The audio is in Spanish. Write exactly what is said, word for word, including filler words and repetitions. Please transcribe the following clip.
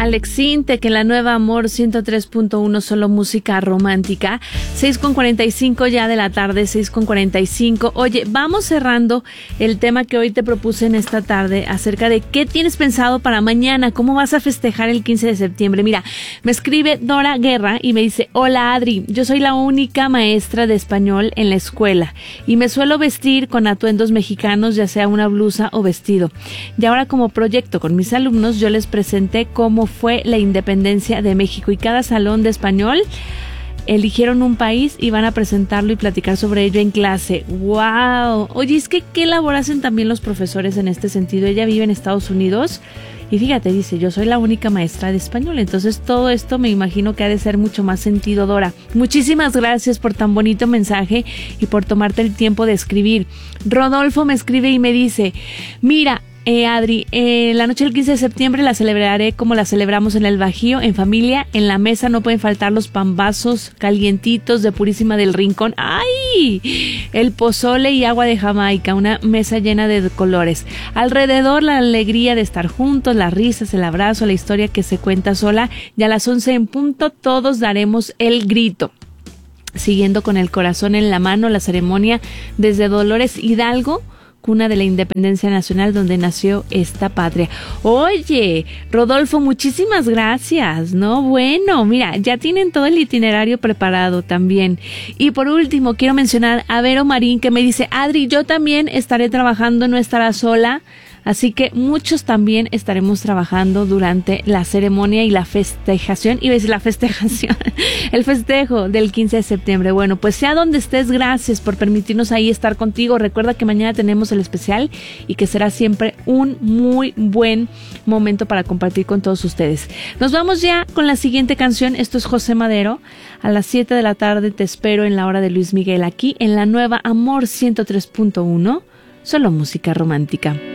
Alex Sinte, que en la nueva Amor ciento tres punto uno solo música romántica. seis con cuarenta y cinco ya de la tarde, seis con cuarenta y cinco. Oye, vamos cerrando el tema que hoy te propuse en esta tarde acerca de qué tienes pensado para mañana, cómo vas a festejar el quince de septiembre. Mira, me escribe Dora Guerra y me dice: hola Adri, yo soy la única maestra de español en la escuela y me suelo vestir con atuendos mexicanos, ya sea una blusa o vestido. Y ahora, como proyecto con mis alumnos, yo les presenté cómo fue la independencia de México y cada salón de español eligieron un país y van a presentarlo y platicar sobre ello en clase. ¡Wow! Oye, es que qué labor hacen también los profesores en este sentido. Ella vive en Estados Unidos y fíjate, dice, yo soy la única maestra de español. Entonces todo esto me imagino que ha de ser mucho más sentido, Dora. Muchísimas gracias por tan bonito mensaje y por tomarte el tiempo de escribir. Rodolfo me escribe y me dice: mira, Eh, Adri, eh, la noche del quince de septiembre la celebraré como la celebramos en el Bajío, en familia. En la mesa no pueden faltar los pambazos calientitos de Purísima del Rincón. ¡Ay! El pozole y agua de Jamaica, una mesa llena de colores. Alrededor la alegría de estar juntos, las risas, el abrazo, la historia que se cuenta sola. Y a las once en punto todos daremos el grito. Siguiendo con el corazón en la mano la ceremonia desde Dolores Hidalgo, cuna de la independencia nacional donde nació esta patria. Oye, Rodolfo, muchísimas gracias, ¿no? Bueno, mira, ya tienen todo el itinerario preparado también. Y por último, quiero mencionar a Vero Marín, que me dice: Adri, yo también estaré trabajando, no estará sola. Así que muchos también estaremos trabajando durante la ceremonia y la festejación, iba a decir la festejación, el festejo del quince de septiembre. Bueno, pues sea donde estés, gracias por permitirnos ahí estar contigo. Recuerda que mañana tenemos el especial y que será siempre un muy buen momento para compartir con todos ustedes. Nos vamos ya con la siguiente canción. Esto es José Madero. A las siete de la tarde te espero en la hora de Luis Miguel, aquí en la nueva Amor ciento tres punto uno, solo música romántica.